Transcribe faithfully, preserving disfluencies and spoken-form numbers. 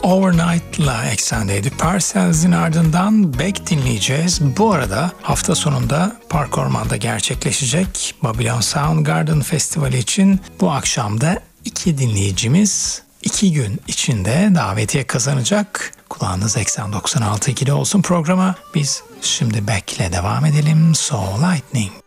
Overnight'la Eksendeydi. Parcels'in ardından Beck dinleyeceğiz. Bu arada hafta sonunda Park Orman'da gerçekleşecek Babylon Soundgarden Festivali için bu akşamda iki dinleyicimiz iki gün içinde davetiye kazanacak. Kulağınız Eksen doksan altı ikide olsun programa. Biz şimdi Beck'le devam edelim. Soul Lightning.